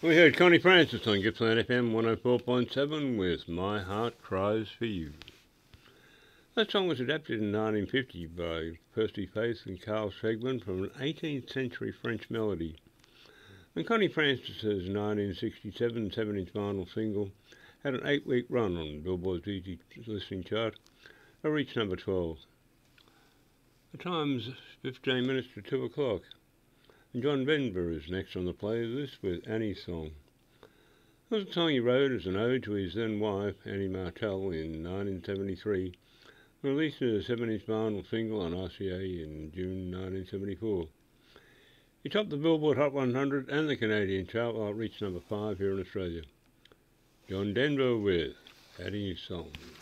We heard Connie Francis on Gippsland FM 104.7 with My Heart Cries for You. That song was adapted in 1950 by Percy Faith and Carl Segman from an 18th century French melody. And Connie Francis's 1967 7-inch vinyl single had an 8-week run on Billboard's Easy Listening chart and reached number 12. The time's 15 minutes to 2 o'clock. And John Denver is next on the playlist with Annie's Song. It was a song he wrote as an ode to his then wife, Annie Martell, in 1973, released as a 7-inch vinyl single on RCA in June 1974. He topped the Billboard Hot 100 and the Canadian chart while it reached number 5 here in Australia. John Denver with Annie's Song.